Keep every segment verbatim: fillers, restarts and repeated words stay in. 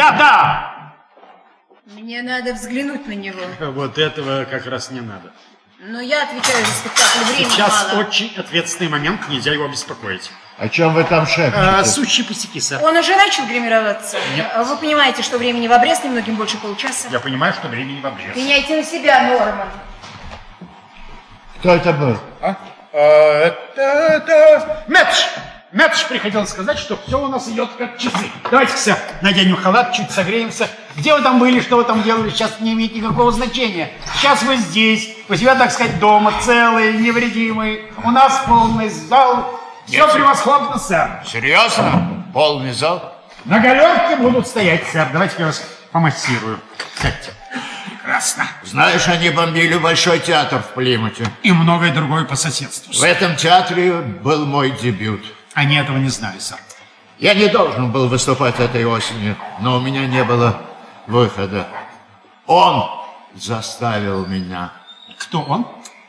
Ребята! Мне надо взглянуть на него. Вот этого как раз не надо. Но я отвечаю за спектакль, времени Сейчас мало. очень ответственный момент, нельзя его беспокоить. О чем вы там шепчете? А, сущие пустяки, сэр. Он уже начал гримироваться? Нет. Вы понимаете, что времени в обрез, немногим больше получаса? Я понимаю, что времени в обрез. Меняйте на себя, Норман. Кто это был? А? А, это, это... Мэтч! Мэтч приходил сказать, что все у нас идет как часы. Давайте, сэр, наденем халат, чуть согреемся. Где вы там были, что вы там делали, сейчас не имеет никакого значения. Сейчас вы здесь, у себя, так сказать, дома, целые, невредимые. У нас полный зал. Все Нет, превосходно, сэр. Серьезно? Полный зал? На галерке будут стоять, сэр. Давайте я вас помассирую. Сядьте. Прекрасно. Знаешь, они бомбили Большой театр в Плимуте. И многое другое по соседству, В сэр. этом театре был мой дебют. Они этого не знали, сэр. Я не должен был выступать этой осенью, но у меня не было выхода. Он заставил меня. Кто он?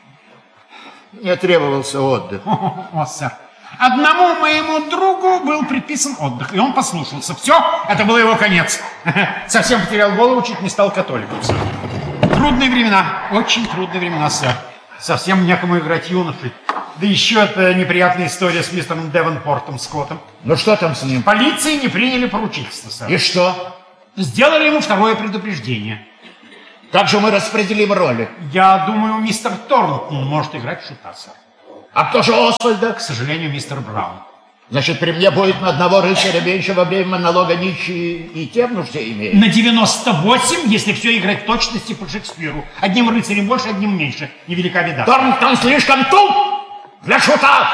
Мне требовался отдых. О, о, сэр. Одному моему другу был предписан отдых, и он послушался. Все, это был его конец. Совсем потерял голову, чуть не стал католиком, сэр. Трудные времена, очень трудные времена, сэр. Совсем некому играть юношей. Да еще это неприятная история с мистером Девонпортом Скоттом. Ну что там с ним? Полиции не приняли поручительство, сэр. И что? Сделали ему второе предупреждение. Как же мы распределим роли? Я думаю, мистер Торнтон может играть шута, сэр. А кто же Освальда? К сожалению, мистер Браун. Значит, при мне будет на одного рыцаря меньше во время монолога нищие и те в нужде имеют. На девяносто восемь, если все играть в точности по Шекспиру. Одним рыцарем больше, одним меньше. Невелика беда. Торнтон слишком туп для шута.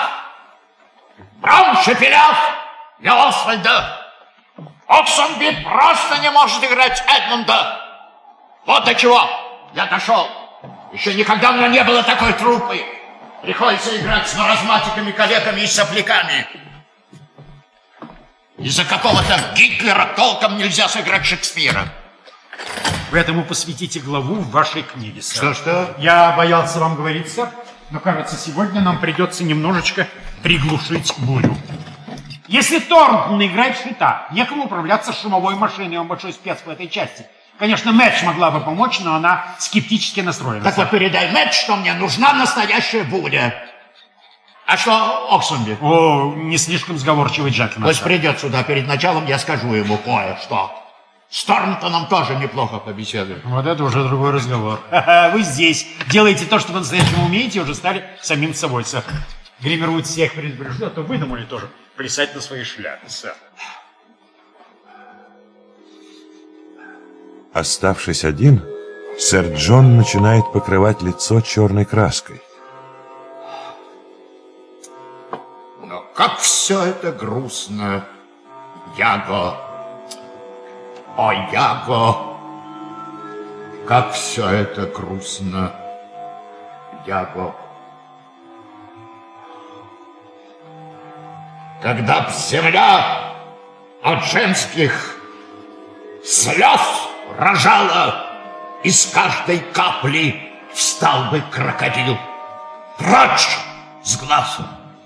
Браун шепелявь для Освальда. Оксенби просто не может играть Эдмунда. Вот до чего я дошел. Еще никогда у меня не было такой труппы. Приходится играть с маразматиками, коллегами и сопляками. Из-за какого-то Гитлера толком нельзя сыграть Шекспира. Вы этому посвятите главу в вашей книге, сэр. Что-что? Я боялся вам говорить, сэр, но, кажется, сегодня нам придется немножечко приглушить бурю. Если Торнтон играет шута, некому управляться шумовой машиной, он большой спец по этой части. Конечно, Мэтч могла бы помочь, но она скептически настроена. Так вот передай Мэтч, что мне нужна настоящая буря. А что Оксенби? О, не слишком сговорчивый джентльмен. Пусть придет сюда перед началом, я скажу ему кое-что. С Торнтоном тоже неплохо побеседуем. Вот это уже другой разговор. Вы здесь делаете то, что вы по-настоящему умеете, и уже стали самим собой, сэр. Гримируют всех предупрежден, а то выдумали тоже плясать на своей шляпе, сэр. Оставшись один, сэр Джон начинает покрывать лицо черной краской. Но как все это грустно, Яго. О, Яго. Как все это грустно, Яго. Когда б земля от женских слез рожала, из каждой капли встал бы крокодил. Прочь с глазу!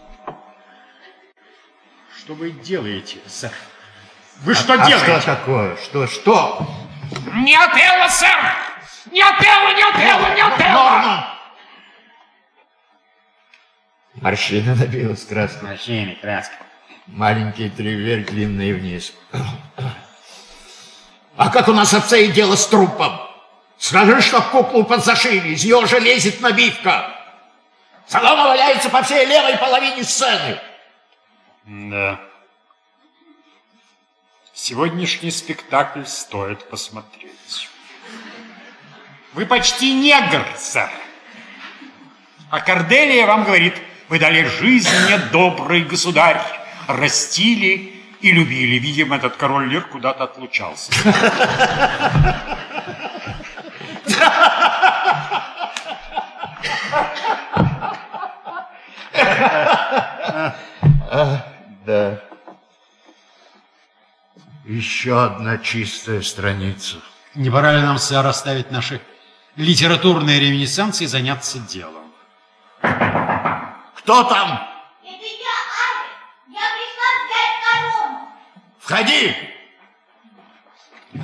Что вы делаете, сэр? Вы что а, делаете? А что такое? Что, что? Не отелло, сэр! Не отелло, не отелло, не отелло! Норман! Морщина набилась краской. Морщины, краска. Маленький тревер, длинный вниз. А как у нас обстоит дело с трупом? Скажи, что куклу подзашили, из нее уже лезет набивка. Солома валяется по всей левой половине сцены. Да. Сегодняшний спектакль стоит посмотреть. Вы почти негр, сэр. А Корделия вам говорит: вы дали жизнь мне, добрый государь, растили и любили. Видимо, этот король Лир куда-то отлучался. Да. Еще одна чистая страница. Не пора ли нам, сэр, оставить наши литературные реминисценции и заняться делом? Кто там? Это я, Ари. Я пришла взять корону. Входи!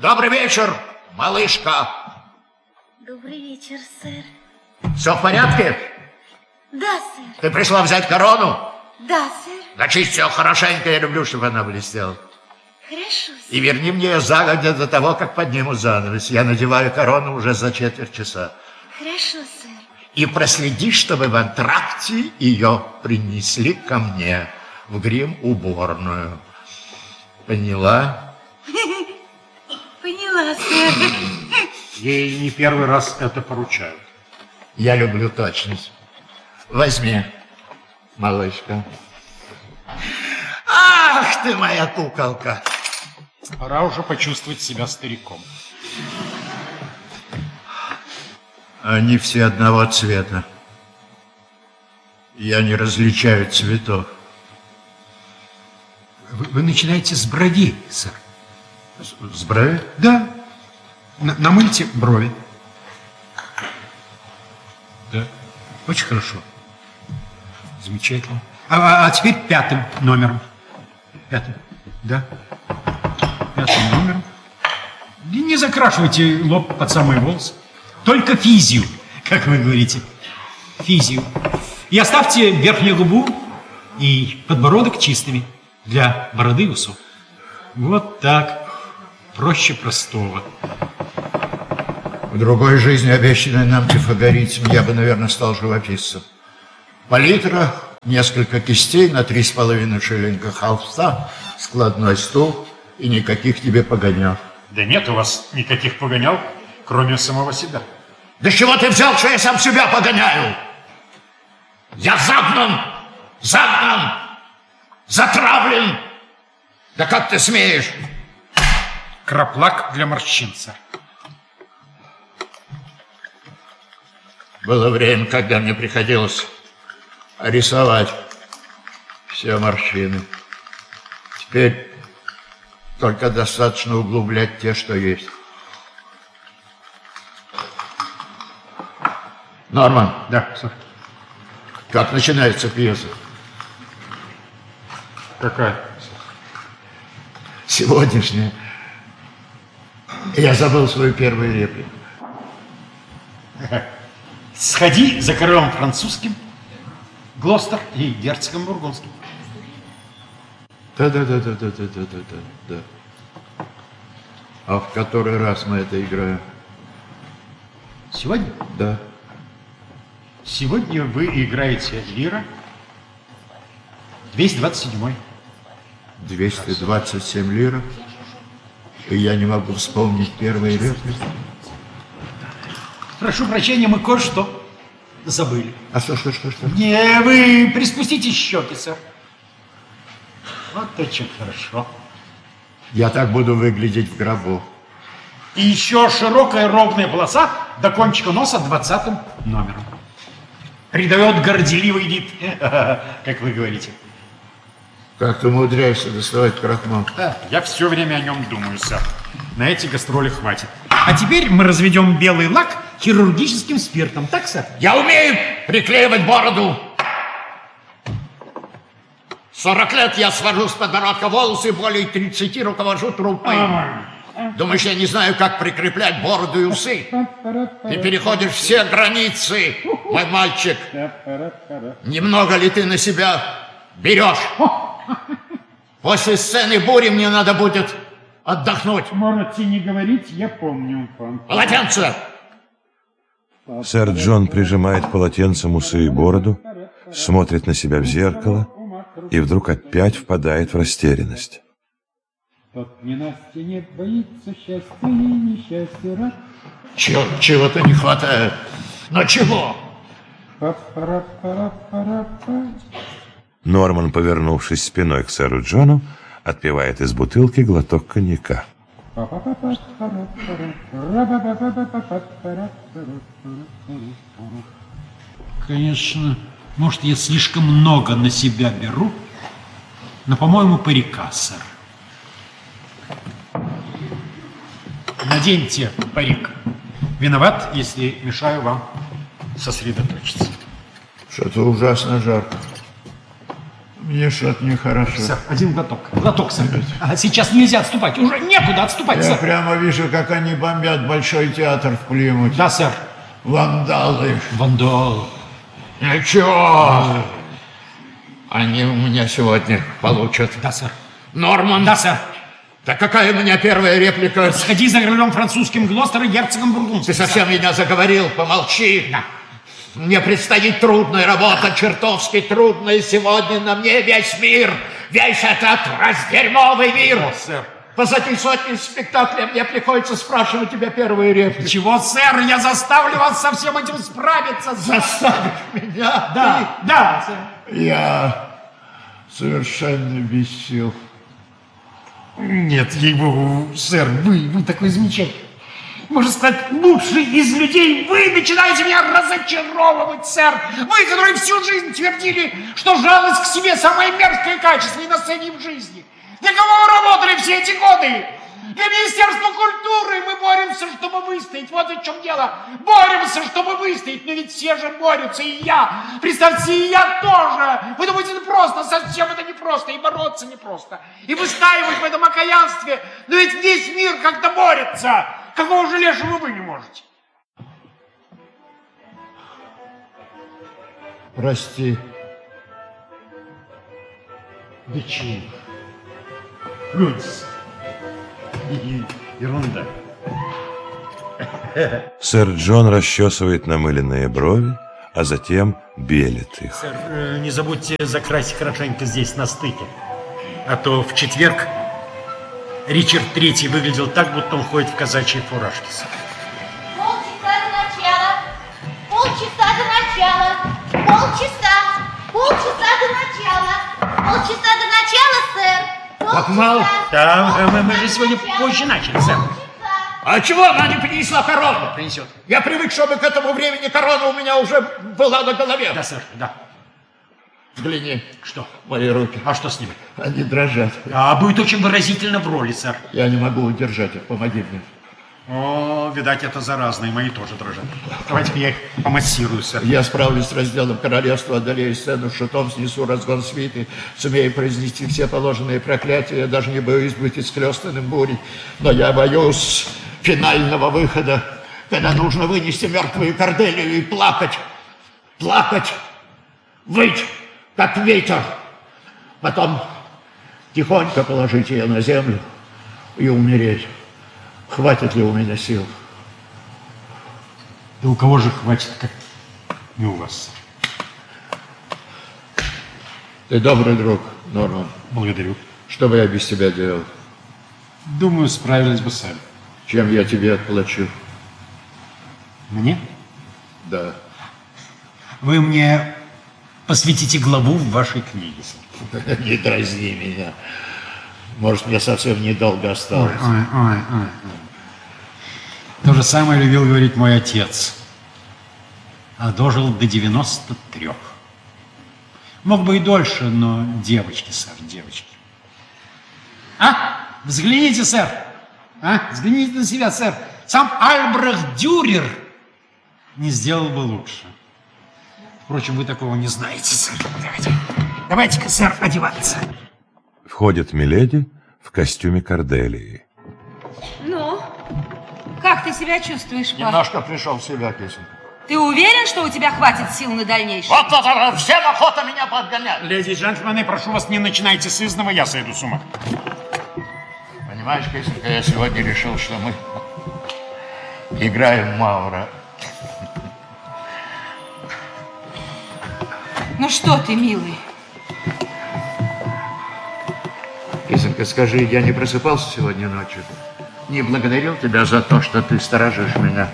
Добрый вечер, малышка. Добрый вечер, сэр. Все в порядке? Да, сэр. Ты пришла взять корону? Да, сэр. Начисть все хорошенько, я люблю, чтобы она блестела. Хорошо, сэр. И верни мне ее загодя до того, как подниму занавес. Я надеваю корону уже за четверть часа. Хорошо, сэр. И проследи, чтобы в антракте ее принесли ко мне в грим-уборную. Поняла? Поняла, сэр. Ей не первый раз это поручают. Я люблю точность. Возьми, малышка. Ах ты моя куколка. Пора уже почувствовать себя стариком. Они все одного цвета. Я не различаю цветов. Вы, вы начинаете с бровей, сэр. С, с брови? Да. На, намыльте брови. Да. Очень хорошо. Замечательно. А, а, а теперь пятым номером. Пятым. Да. Пятым номером. И не закрашивайте лоб под самые волосы. Только физию, как вы говорите. Физию. И оставьте верхнюю губу и подбородок чистыми для бороды и усов. Вот так. Проще простого. В другой жизни, обещанной нам тифагоритом, я бы, наверное, стал живописцем. Палитра, несколько кистей на три с половиной шиллинга холста, складной стул и никаких тебе погонял. Да нет у вас никаких погонял, кроме самого себя. Да с чего ты взял, что я сам себя погоняю? Я загнан, загнан, затравлен. Да как ты смеешь? Краплак для морщин, сэр. Было время, когда мне приходилось рисовать все морщины. Теперь только достаточно углублять те, что есть. Норман. Да, сэр. Как начинается пьеса? Какая? Сегодняшняя. Я забыл свою первую реплику. Сходи за королем французским, Глостер и герцогом бургундским. Да-да-да-да-да-да-да-да-да. А в который раз мы это играем? Сегодня? Да. Сегодня вы играете Лира двести двадцать седьмой. двести двадцать семь лир. И я не могу вспомнить первые реплики. Прошу прощения, мы кое-что забыли. А что, что, что, что? Не, вы приспустите щеки, сэр. Вот очень хорошо. Я так буду выглядеть в гробу. И еще широкая ровная полоса до кончика носа двадцатым номером. Придает горделивый вид, как вы говорите. Как ты умудряешься доставать крахмал? Я все время о нем думаю, сэр. На эти гастроли хватит. А теперь мы разведем белый лак хирургическим спиртом, так, сэр? Я умею приклеивать бороду. Сорок лет я свожу с подбородка волосы, более тридцати руковожу труппой. Думаешь, я не знаю, как прикреплять бороду и усы? Ты переходишь все границы, мой мальчик. Немного ли ты на себя берешь? После сцены бури мне надо будет отдохнуть. Можете не говорить, я помню. Полотенце! Сэр Джон прижимает полотенцем усы и бороду, смотрит на себя в зеркало и вдруг опять впадает в растерянность. Тот ненастья не боится счастья и несчастья рад. Чего, чего-то не хватает. Но чего? Норман, повернувшись спиной к сэру Джону, отпивает из бутылки глоток коньяка. Конечно, может, я слишком много на себя беру, но, по-моему, парика, сэр. Наденьте парик. Виноват, если мешаю вам сосредоточиться. Что-то ужасно жарко. Мне что-то нехорошо. Сэр, один глоток. Глоток, сэр. А сейчас нельзя отступать. Уже некуда отступать, Я сэр. прямо вижу, как они бомбят Большой театр в Плимуте. Да, сэр. Вандалы. Вандал. Ничего. Они у меня сегодня получат. Да, сэр. Норман. Да, сэр. Да какая у меня первая реплика? Сходи за королем французским Глостера, герцогом Бургундским. Ты совсем меня заговорил, помолчи. Да. Мне предстоит трудная работа, чертовски трудная. Сегодня на мне весь мир, весь этот раздерьмовый мир. О, сэр. Позади сотни спектаклей мне приходится спрашивать тебя первые реплики. Чего, сэр? Я заставлю вас со всем этим справиться, сэр. Заставишь меня? Да, да, сэр. Ты? Я совершенно без сил. Нет, ей-богу, сэр, вы, вы такой замечательный. Можно сказать, лучший из людей. Вы начинаете меня разочаровывать, сэр. Вы, которые всю жизнь твердили, что жалость к себе самое мерзкое качество и на сцене, и в жизни. Для кого вы работали все эти годы? Для Министерства культуры. Мы боремся, чтобы выстоять. Вот в чем дело. Боремся, чтобы выстоять. Но ведь все же борются, и я. Представьте, и я тоже. Вы думаете, это просто? Совсем это непросто. И бороться непросто. И выстаивать в этом окаянстве. Но ведь весь мир как-то борется. Какого же лешего вы не можете? Прости. Да чего? Людс. Ерунда. Сэр Джон расчесывает намыленные брови, а затем белит их. Сэр, э, не забудьте закрасить хорошенько здесь на стыке. А то в четверг Ричард Третий выглядел так, будто он ходит в казачьей фуражке. Полчаса до начала. Полчаса до начала. Полчаса. Полчаса до начала. Полчаса до начала, сэр. Полчаса. Так мало? Да, мы, мы же сегодня позже начали, сэр. А чего она не принесла корону? Принесет. Я привык, чтобы к этому времени корона у меня уже была на голове. Да, сэр, да. Взгляни. Что? Мои руки. А что с ними? Они дрожат. А будет очень выразительно в роли, сэр. Я не могу удержать их. Помоги мне. О, видать, это заразно, и мои тоже дрожат. Давайте я их помассирую, сэр. Я справлюсь с разделом королевства, одолею сцену, шутом снесу разгон свиты, сумею произнести все положенные проклятия. Я даже не боюсь быть исхлестанным бурей, но я боюсь финального выхода, когда нужно вынести мертвую Корделию и плакать, плакать, выть, как ветер. Потом тихонько положить ее на землю и умереть. Хватит ли у меня сил? Да у кого же хватит, как не у вас? Ты добрый друг, Норман. Благодарю. Что бы я без тебя делал? Думаю, справились бы сами. Чем я тебе отплачу? Мне? Да. Вы мне посвятите главу в вашей книге, сэр. Не дразни меня. Может, мне совсем недолго осталось. Ой, ой, ой, ой. То же самое любил говорить мой отец. А дожил до девяноста трех. Мог бы и дольше, но девочки, сэр, девочки. А? Взгляните, сэр. А? Взгляните на себя, сэр. Сам Альбрехт Дюрер не сделал бы лучше. Впрочем, вы такого не знаете, сэр. Давайте. Давайте-ка, сэр, одеваться. Входит миледи в костюме Корделии. Ну, как ты себя чувствуешь, пап? Немножко пришел в себя, Кисенька. Ты уверен, что у тебя хватит сил на дальнейшее? Вот это, всем охота меня подгонять. Леди и джентльмены, прошу вас, не начинайте с изного, я сойду с ума. Понимаешь, Кисенька, я сегодня решил, что мы играем Маура. Ну что ты, милый? Кисенька, скажи, я не просыпался сегодня ночью? Не благодарил тебя за то, что ты сторожишь меня?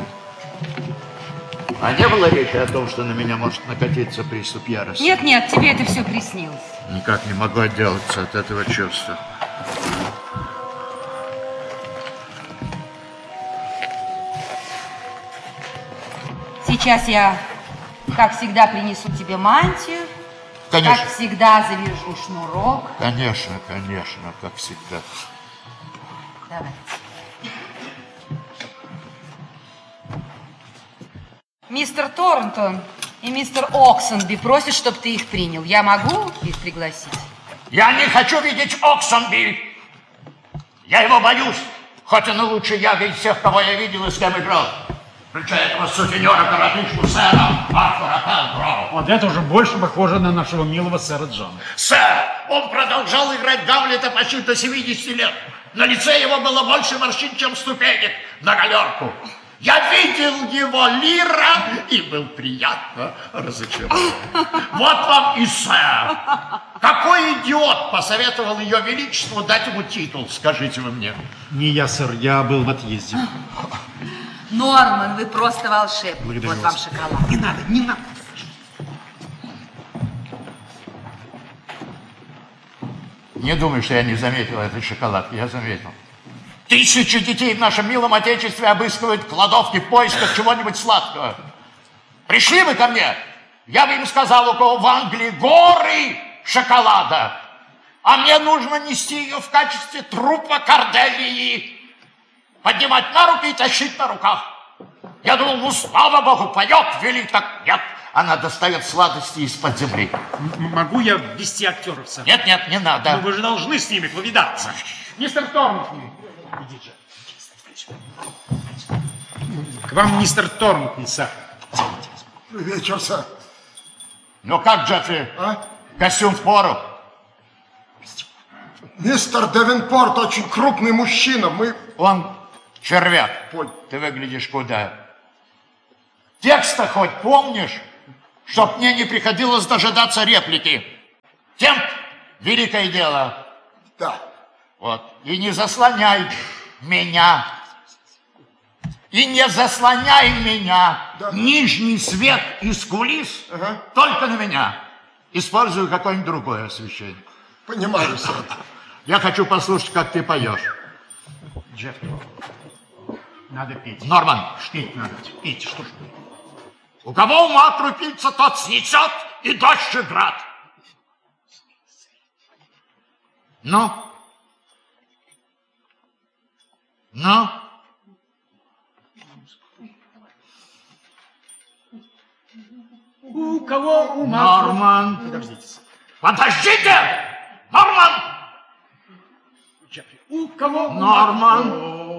А не было речи о том, что на меня может накатиться приступ ярости? Нет, нет, тебе это все приснилось. Никак не могу отделаться от этого чувства. Сейчас я, как всегда, принесу тебе мантию. Конечно. Как всегда, завяжу шнурок. Конечно, конечно, как всегда. Давай. Мистер Торнтон и мистер Оксенби просят, чтобы ты их принял. Я могу их пригласить? Я не хочу видеть Оксенби. Я его боюсь, хоть он и лучше яга из всех, кого я видел и с кем играл. Включая этого сутенера-коротышку сэра Артура Пелгроу. Вот это уже больше похоже на нашего милого сэра Джона. Сэр, он продолжал играть Гамлета почти до семидесяти лет. На лице его было больше морщин, чем ступенек на галерку. Я видел его Лира и был приятно разочарован. Вот вам и сэр. Какой идиот посоветовал ее величеству дать ему титул, скажите вы мне? Не я, сэр, я был в отъезде. Норман, вы просто волшебник. Благодарю Вот вас. вам шоколад. Не надо, не надо. Не думаю, что я не заметил этой шоколадки. Я заметил. Тысячи детей в нашем милом отечестве обыскивают кладовки в поисках чего-нибудь сладкого. Пришли бы ко мне, я бы им сказал, у кого в Англии горы шоколада, а мне нужно нести ее в качестве трупа Корделии, поднимать на руки и тащить на руках. Я думал, ну, слава богу, поет, вели, так нет. Она достает сладости из-под земли. М- могу я ввести актеров, сэр? Нет, нет, не надо. Но вы же должны с ними повидаться. Мистер Торнтон. Иди же. К вам мистер Торнтон, сэр. Вечер, сэр. Ну как, Джеффри? А? Костюм в пору. Мистер Девенпорт очень крупный мужчина. Мы... Он червяк. Понял. Ты выглядишь куда? Текста хоть помнишь? Чтоб мне не приходилось дожидаться реплики. Темп — великое дело. Да. Вот. И не заслоняй меня. И не заслоняй меня. Да. Нижний свет из кулис Ага. только на меня. Использую какое-нибудь другое освещение. Понимаю, сэр. Я хочу послушать, как ты поешь. Джеффри, надо петь. Норман, Петь надо. Петь, что ж. у кого ума крупица, тот снесет и дождь и град. Ну? Ну? У кого ума... Норман. Подождите. Подождите! Норман! Джеффри, у кого... Норман.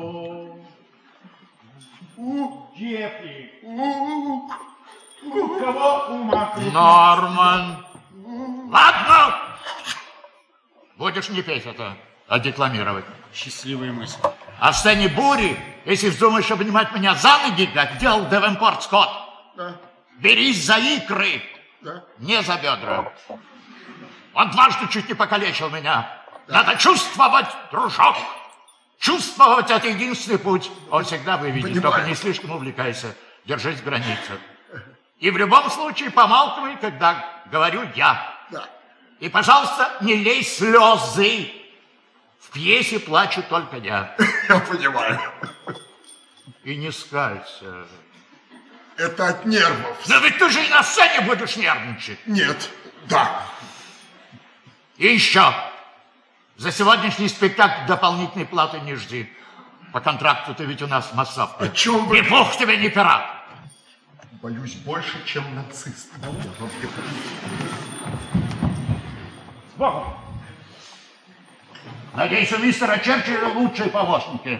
У Джеффри. У... У кого ума... Норман. Ладно. Будешь не петь это, а декламировать. Счастливая мысль. А в сцене бури, если вздумаешь обнимать меня за ноги, как делал Девенпорт Скотт, Да. берись за икры, Да. не за бедра. Он дважды чуть не покалечил меня. Надо чувствовать, дружок. Чувствовать — это единственный путь. Он всегда выведет, Понимаю. только не слишком увлекайся. Держись в границах. И в любом случае помалкивай, когда говорю я. Да. И, пожалуйста, не лей слезы. В пьесе плачу только я. Я понимаю. И не скалься. Это от нервов. Но ведь ты же и на сцене будешь нервничать. Нет. Да. И еще. За сегодняшний спектакль дополнительной платы не жди. По контракту ты ведь у нас массовка. О чем вы? Ни пух тебе, ни пера. Боюсь больше, чем нацист. С Богом. Надеюсь, у мистера Черчилля лучшие помощники.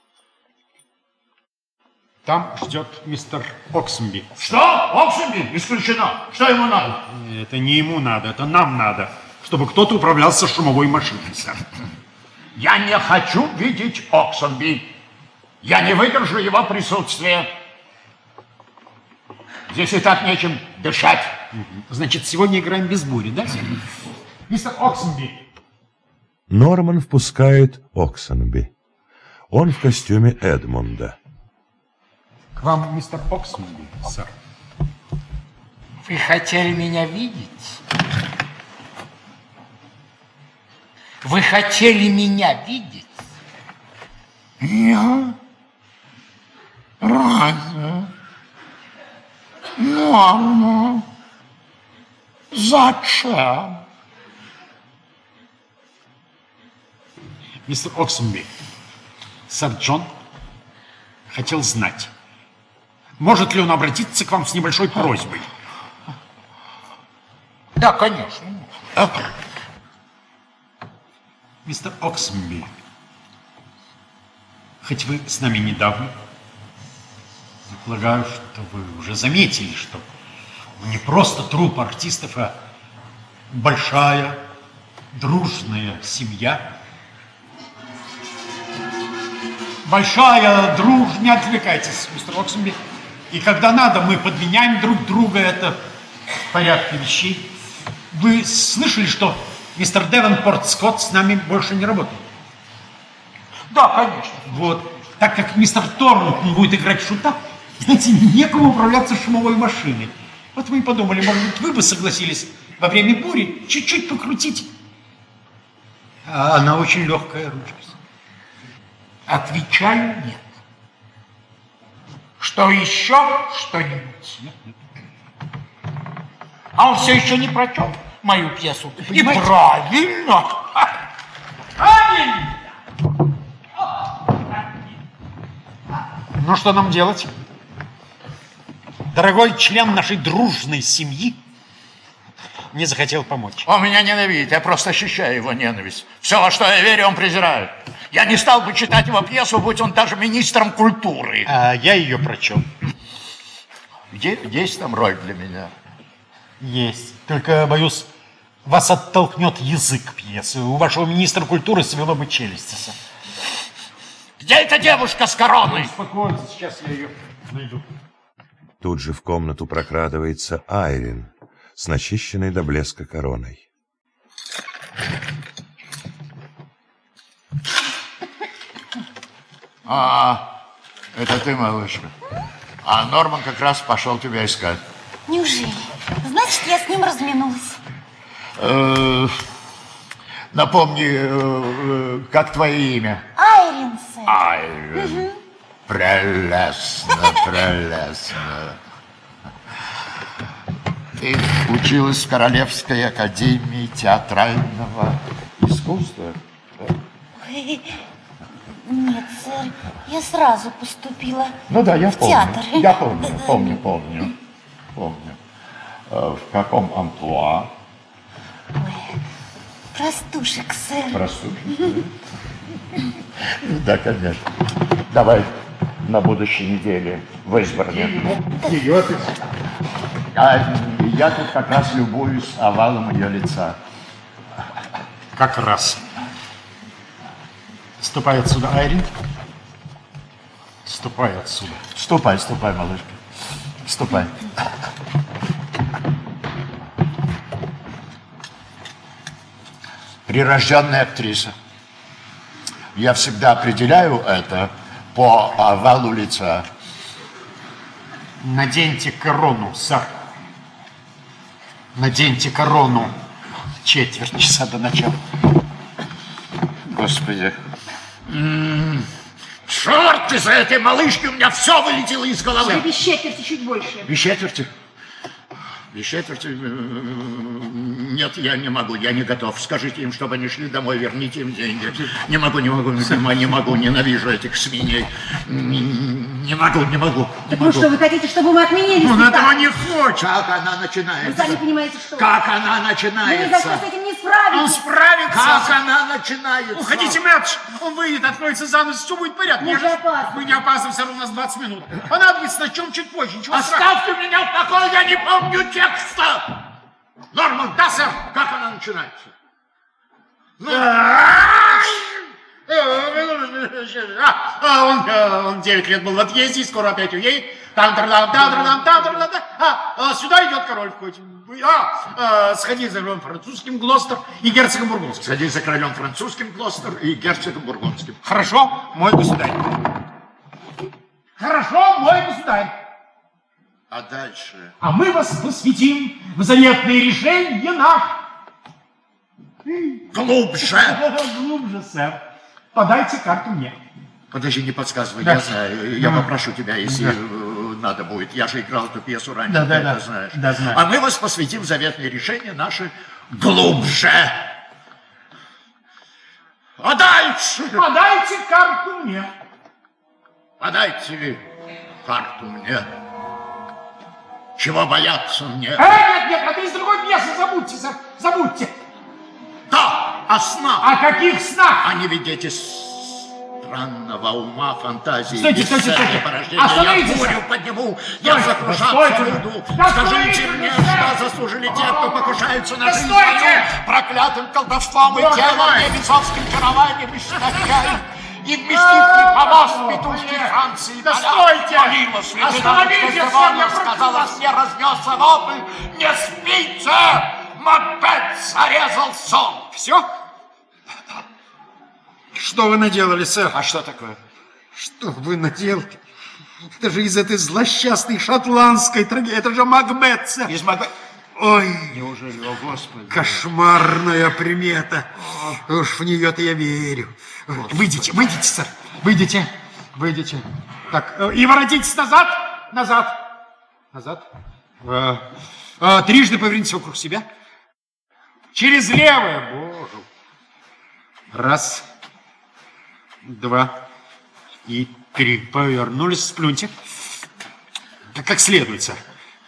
Там ждет мистер Оксенби. Что? Оксенби? Исключено. Что ему надо? Это не ему надо, это нам надо, чтобы кто-то управлялся шумовой машиной, сэр. Я не хочу видеть Оксенби. Я не выдержу его присутствия. Здесь и так нечем дышать. Значит, сегодня играем без бури, да, сэр? Мистер Оксенби. Норман впускает Оксенби. Он в костюме Эдмунда. К вам мистер Оксенби, сэр. Вы хотели меня видеть? Вы хотели меня видеть? Я? Разве? Норма. Зачем? Мистер Оксенби, сэр Джон хотел знать, может ли он обратиться к вам с небольшой просьбой. Да, конечно. Мистер Оксенби, хоть вы с нами недавно, я полагаю, что вы уже заметили, что не просто труппа артистов, а большая, дружная семья. Большая, дружная, не отвлекайтесь, мистер Оксенби. И когда надо, мы подменяем друг друга, это в порядке вещей. Вы слышали, что мистер Девенпорт Скотт с нами больше не работает? Да, конечно. Вот. Так как мистер Торнтон будет играть шута, знаете, некому управляться шумовой машиной. Вот мы и подумали, может быть, вы бы согласились во время бури чуть-чуть покрутить. А она очень легкая ручка. Отвечаю нет. Что еще что-нибудь? Нет, нет. А он все еще не прочел мою пьесу. И Понимаете? правильно. Правильно. Ну, что нам делать? Дорогой член нашей дружной семьи не захотел помочь. Он меня ненавидит, я просто ощущаю его ненависть. Все, во что я верю, он презирает. Я не стал бы читать его пьесу, будь он даже министром культуры. А я ее прочел. Где, есть там роль для меня? Есть. Только, боюсь, вас оттолкнет язык пьесы. У вашего министра культуры свело бы челюсти. Где эта девушка с короной? Успокойтесь, сейчас я ее найду. Тут же в комнату прокрадывается Айрин с начищенной до блеска короной. А, это ты, малышка. А Норман как раз пошел тебя искать. Неужели? Значит, я с ним разминулась. Э, напомни, э, как твое имя? Айрин, сэр. Айрин. Прелестно, прелестно. Ты училась в Королевской академии театрального искусства? Ой, нет, сэр, я сразу поступила Ну да, я в помню. театр. Я помню, помню, помню. Помню. Э, в каком амплуа? Ой, простушек, сэр. Простушек? Да, конечно. Давай на будущей неделе в Эйсборне. Ее ты... А я тут как раз любуюсь овалом ее лица. Как раз. Ступай отсюда, Айрин. Ступай отсюда. Ступай, ступай, малышка. Ступай. Прирожденная актриса. Я всегда определяю это по овалу лица. Наденьте корону, сэр. Наденьте корону. Четверть часа до начала. Господи. М-м-м. Черт, из-за этой малышки у меня все вылетело из головы. Без четверти чуть больше. Без четверти? Без четверти? Нет, я не могу, я не готов. Скажите им, чтобы они шли домой, верните им деньги. Не могу, не могу, не могу, ненавижу этих свиней. Не могу, не могу, не Ну могу. что, вы хотите, чтобы мы отменили Он спектакль? этого не хочет. Как она Вы начинается? сами понимаете, что... Как она Вы ни за что начинается? с этим не Он справитесь. справится. Как она начинается? Уходите, матч. Он выйдет, откроется занавес, все будет в порядке. Мы Я же ж- опаздываем. Мы не опаздываем, все равно у нас двадцать минут. Понадобится на чем чуть позже. Ничего страшного. Оставьте меня в покое, я не помню текста! Норман, Да, сэр. как она начинается? А, а, он, а, он девять лет был в отъезде и скоро опять уедет. Там, там, там, там, там, там, там, там. А, а, сюда идет король входит. А, а, сходи за королем французским Глостер и герцогом бургундским. Садись за королем французским Глостер и герцогом бургундским. Хорошо, мой государь. Хорошо, мой государь. А дальше? А мы вас посвятим в заветные решения наши. Глубже! Глубже, сэр. Подайте карту мне. Подожди, не подсказывай, Да. я знаю. Я Да. попрошу тебя, если Да. э, надо будет. Я же играл эту пьесу раньше, Да, ты да, это да. знаешь. Да, знаю. А мы вас посвятим в заветные решения наши глубже. А дальше? Подайте карту мне. Подайте карту мне. Чего бояться мне? Э, нет, нет, это из другой пьесы, забудьте, сэр, забудьте. Да! О снах. О каких снах? О невидите странного ума, фантазии. Стойте, стойте, стойте. Я бурю подниму, я закружаться буду. Скажите мне, что заслужили те, кто покушаются на жизнь мою проклятым колдовством и телом, небесовским чарованием истощают. И вместитель помост петушки Франции. Да стойте! Молилась Остановитесь! Сказалось, мне разнесся вопль. Не спите! Мопед зарезал сон. Все? Что вы наделали, сэр? А что такое? Что вы наделали? Это же из этой злосчастной шотландской трагедии. Это же Макбет, сэр. Из Макбет? Ой, неужели, о Господи. Кошмарная примета. О. Уж в нее-то я верю. Господи. Выйдите, выйдите, сэр. Выйдите, выйдите. Так, и воротитесь назад, назад, назад. А, а, трижды повернитесь вокруг себя. Через левое, боже. Раз, два и три. Повернулись, сплюньте. Как, как следует, сэр.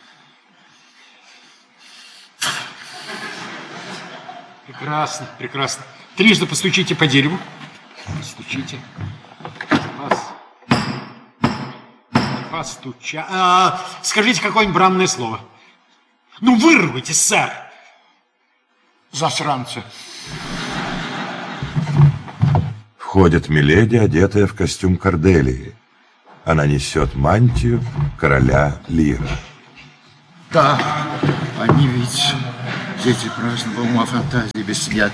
Прекрасно, прекрасно. Трижды постучите по дереву. Постучите. Раз. Постуча. А, скажите какое-нибудь бранное слово. Ну, вырвайтесь, сэр. Засранцы. Входит миледи, одетая в костюм Корделии. Она несет мантию короля Лира. Да, они ведь дети праздного ума, фантазии без света.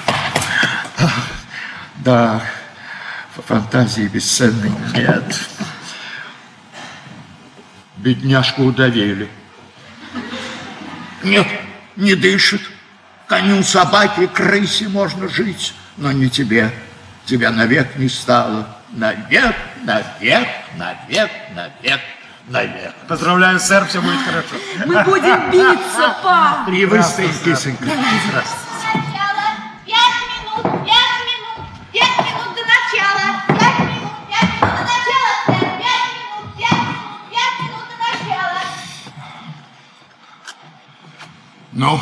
Да, фантазии бесценной нет. Бедняжку удавили. Нет, не дышит. Коню, собаке, крысе можно жить, но не тебе. Тебя навек не стало. Навек, навек, навек, навек, навек. Поздравляю, сэр, все будет хорошо. Мы будем биться, пап. И вы стоите, кисонька. Начало. Пять минут, пять минут, пять минут до начала. Пять минут, пять минут до начала, сэр. Пять минут, пять минут, пять минут до начала. Ну,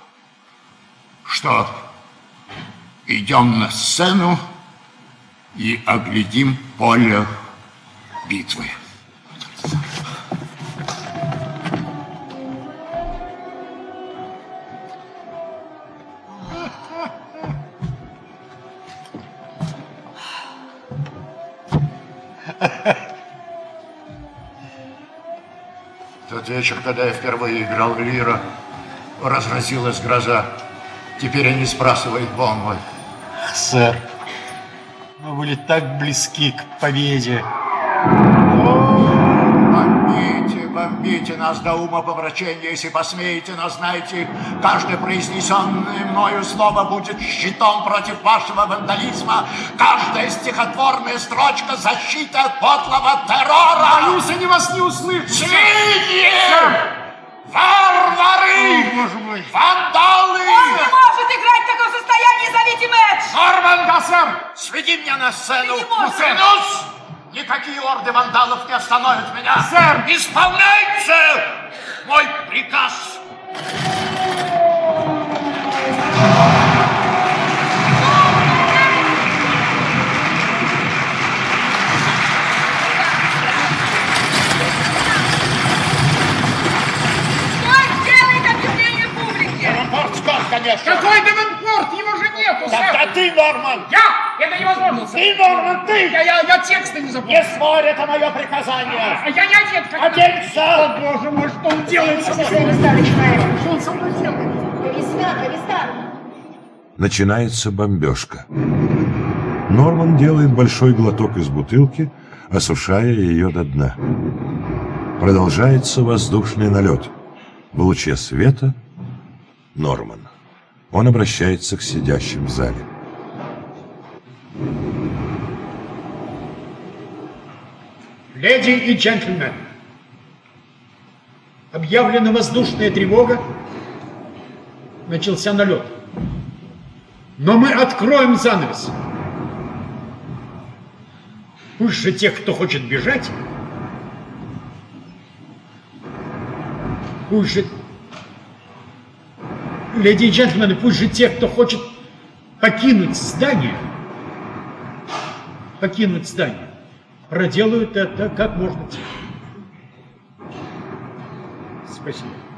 что, идем на сцену и оглядим поле битвы. Тот вечер, когда я впервые играл в Лира, разразилась гроза. Теперь они сбрасывают бомбы. Сэр, мы были так близки к победе. Бомбите, бомбите нас до ума помрачения, если посмеете, но знайте, каждое произнесенное мною слово будет щитом против вашего вандализма. Каждая стихотворная строчка защита от подлого террора. Боюсь, они вас не услышат. Свиньи! Варвары! О, боже мой! Вандалы! Он не может играть в таком состоянии, зовите Мэтч! Норман! Да, сэр! Сведи меня на сцену! Ты не можешь. Клянусь! Никакие орды вандалов не остановят меня! Сэр! Исполняйте мой приказ! Конечно. Какой Девенпорт? Его же нету, сэр. Тогда ты, Норман. Я? Это невозможно, сэр. Ты, Норман, ты. Я, я, я тексты не запомнил. Не спорь, это мое приказание. А я не одет, как Оденься. О, боже мой, что он делает со мной? Что он со мной делает? Ревистар, ревистар. Начинается бомбежка. Норман делает большой глоток из бутылки, осушая ее до дна. Продолжается воздушный налет. В луче света Норман. Он обращается к сидящим в зале. Леди и джентльмены, объявлена воздушная тревога, начался налет. Но мы откроем занавес. Пусть же тех, кто хочет бежать, пусть же, леди и джентльмены, пусть же тех, кто хочет покинуть здание, покинуть здание, проделают это как можно тише. Спасибо.